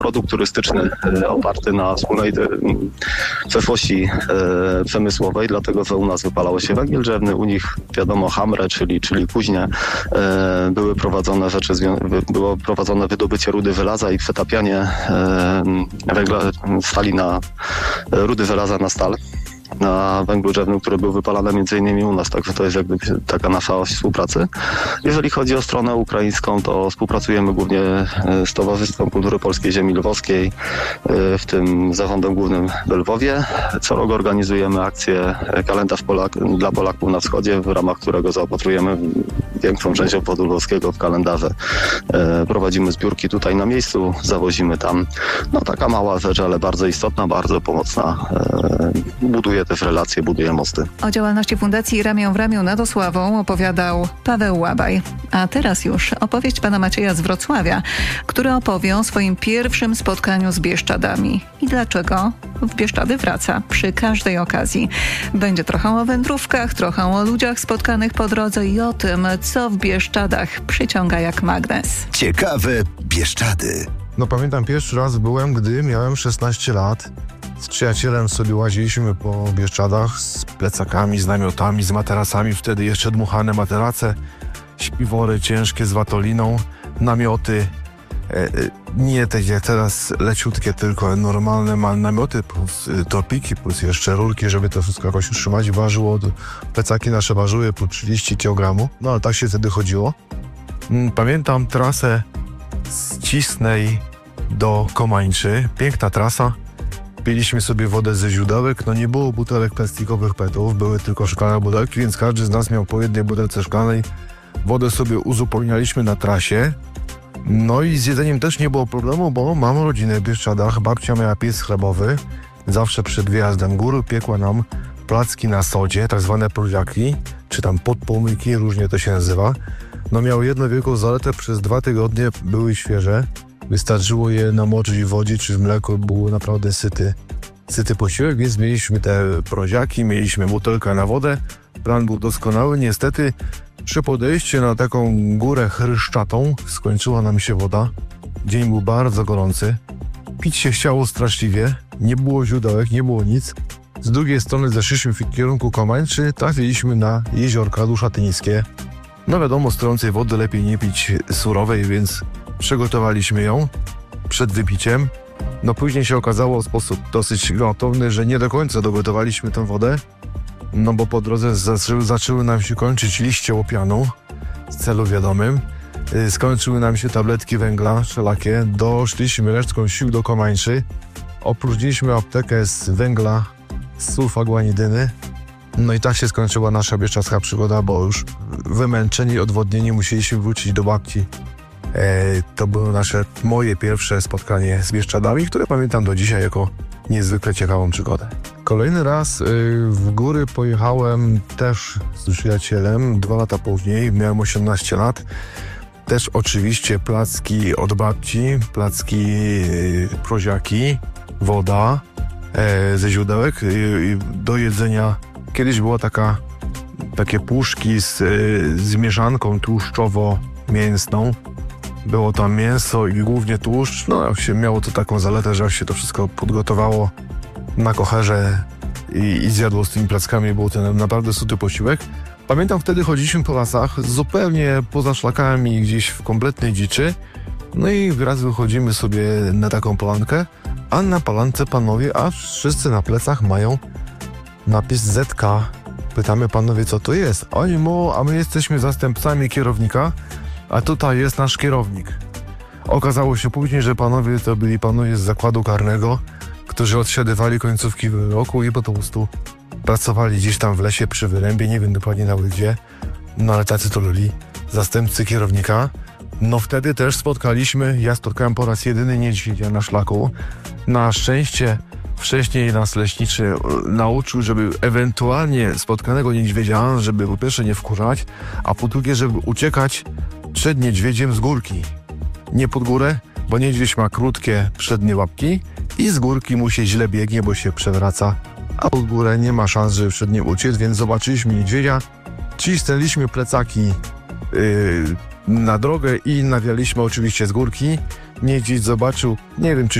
produkt turystyczny oparty na wspólnej we wsi przemysłowej, dlatego że u nas wypalało się węgiel drzewny, u nich wiadomo hamrę, czyli kuźnie, było prowadzone wydobycie rudy żelaza i przetapianie węgla, stali na rudy żelaza na stal, na węglu drzewnym, który był wypalany między innymi u nas, także to jest jakby taka nasza oś współpracy. Jeżeli chodzi o stronę ukraińską, to współpracujemy głównie z Towarzystwem Kultury Polskiej Ziemi Lwowskiej, w tym Zarządem Głównym w Lwowie. Co rok organizujemy akcję Kalendarz dla Polaków na Wschodzie, w ramach którego zaopatrujemy większą część obwodu lwowskiego w kalendarze. Prowadzimy zbiórki tutaj na miejscu, zawozimy tam. No taka mała rzecz, ale bardzo istotna, bardzo pomocna. Buduje też relacje, buduje mosty. O działalności Fundacji Ramię w ramię nad Osławą opowiadał Paweł Łabaj. A teraz już opowieść pana Macieja z Wrocławia, który opowie o swoim pierwszym spotkaniu z Bieszczadami i dlaczego w Bieszczady wraca przy każdej okazji. Będzie trochę o wędrówkach, trochę o ludziach spotkanych po drodze i o tym, co w Bieszczadach przyciąga jak magnes. Ciekawe Bieszczady. No pamiętam, pierwszy raz byłem, gdy miałem 16 lat. Z przyjacielem sobie łaziliśmy po Bieszczadach z plecakami, z namiotami, z materacami. Wtedy jeszcze dmuchane materace, śpiwory ciężkie z watoliną, namioty. Nie tak jak teraz leciutkie, tylko normalne namioty, plus topiki, plus jeszcze rurki, żeby to wszystko jakoś utrzymać. Plecaki nasze ważyły po 30 kg. No ale tak się wtedy chodziło. Pamiętam trasę z Cisnej do Komańczy. Piękna trasa. Piliśmy sobie wodę ze źródełek, no nie było butelek plastikowych petów, były tylko szklane butelki, więc każdy z nas miał po jednej butelce szklanej. Wodę sobie uzupełnialiśmy na trasie. No i z jedzeniem też nie było problemu, bo mam rodzinę w Bieszczadach, babcia miała piec chlebowy. Zawsze przed wyjazdem góry piekła nam placki na sodzie, tak zwane proziaki, czy tam podpomyki, różnie to się nazywa. No miały jedną wielką zaletę, przez 2 tygodnie były świeże. Wystarczyło je namoczyć w wodzie czy w mleku, było naprawdę syty posiłek, więc mieliśmy te proziaki, mieliśmy butelkę na wodę. Plan był doskonały. Niestety przy podejściu na taką górę chryszczatą skończyła nam się woda. Dzień był bardzo gorący. Pić się chciało straszliwie. Nie było źródełek, nie było nic. Z drugiej strony zeszliśmy w kierunku Komańczy, trafiliśmy na jeziorka Duszatyńskie. No wiadomo, stojącej wody lepiej nie pić surowej, więc przygotowaliśmy ją przed wypiciem. No później się okazało w sposób dosyć gwałtowny, że nie do końca dogotowaliśmy tę wodę, no bo po drodze zaczęły nam się kończyć liście łopianu z celu wiadomym. Skończyły nam się tabletki węgla wszelakie. Doszliśmy resztką sił do Komańczy. Opróżniliśmy aptekę z węgla, z sulfagłanidyny. No i tak się skończyła nasza bieszczadzka przygoda, bo już wymęczeni, odwodnieni musieliśmy wrócić do babci. To było moje pierwsze spotkanie z Bieszczadami, które pamiętam do dzisiaj jako niezwykle ciekawą przygodę. Kolejny raz w góry pojechałem też z przyjacielem 2 lata później, miałem 18 lat. Też oczywiście placki od babci, placki proziaki, woda ze źródełek do jedzenia. Kiedyś było takie puszki z mieszanką tłuszczowo-mięsną. Było tam mięso i głównie tłuszcz. No, miało to taką zaletę, że jak się to wszystko podgotowało na kocherze i zjadło z tymi plackami, był ten naprawdę syty posiłek. Pamiętam, wtedy chodziliśmy po lasach, zupełnie poza szlakami, gdzieś w kompletnej dziczy. No i raz wychodzimy sobie na taką polankę, a na palance panowie, a wszyscy na plecach mają napis ZK. Pytamy panowie, co to jest. Oni mówią, a my jesteśmy zastępcami kierownika, a tutaj jest nasz kierownik. Okazało się później, że panowie to byli panowie z zakładu karnego, którzy odsiadywali końcówki wyroku i po prostu pracowali gdzieś tam w lesie przy wyrębie, nie wiem dokładnie nawet gdzie, no ale tacy to byli zastępcy kierownika. No wtedy też ja spotkałem po raz jedyny niedźwiedzia na szlaku. Na szczęście wcześniej nas leśniczy nauczył, żeby ewentualnie spotkanego niedźwiedzia, żeby po pierwsze nie wkurzać, a po drugie, żeby uciekać przed niedźwiedziem z górki. Nie pod górę, bo niedźwiedź ma krótkie przednie łapki i z górki mu się źle biegnie, bo się przewraca, a pod górę nie ma szans, żeby przed nim uciec, więc zobaczyliśmy niedźwiedzia, cisnęliśmy plecaki na drogę i nawialiśmy oczywiście z górki. niedźwiedź zobaczył, nie wiem czy